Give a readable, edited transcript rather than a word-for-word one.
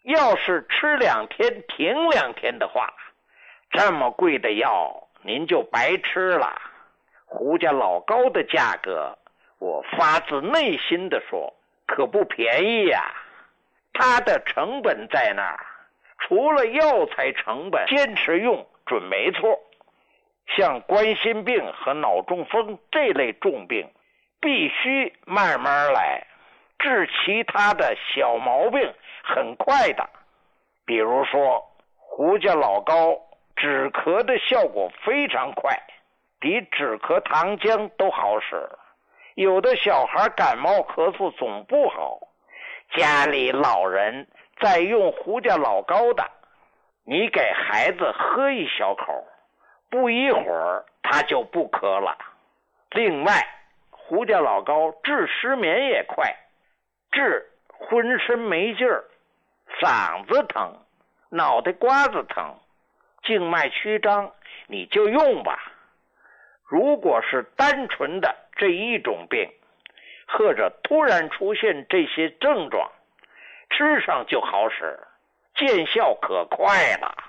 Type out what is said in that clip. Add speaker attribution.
Speaker 1: 要是吃2天停2天的话，这么贵的药您就白吃了。胡家老高的价格，我发自内心的说，可不便宜呀。它的成本在那儿，除了药材成本，坚持用准没错。像冠心病和脑中风这类重病，必须慢慢来，治其他的小毛病很快的。比如说胡家老高止咳的效果非常快，比止咳糖浆都好使。有的小孩感冒咳嗽总不好，家里老人在用胡家老高的，你给孩子喝一小口，不一会儿他就不咳了。另外，胡家老高治失眠也快，治浑身没劲儿、嗓子疼、脑袋瓜子疼、静脉曲张，你就用吧。如果是单纯的这一种病，或者突然出现这些症状，吃上就好使，见效可快了。